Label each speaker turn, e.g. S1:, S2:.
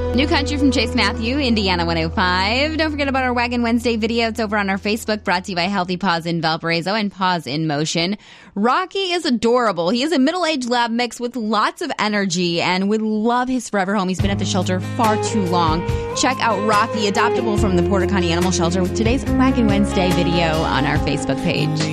S1: New Country from Chase Matthew, Indiana 105. Don't forget about our Wagon Wednesday video. It's over on our Facebook, brought to you by Healthy Paws in Valparaiso and Paws in Motion. Rocky is adorable. He is a middle-aged lab mix with lots of energy and would love his forever home. He's been at the shelter far too long. Check out Rocky, adoptable from the Porter County Animal Shelter, with today's Wagon Wednesday video on our Facebook page.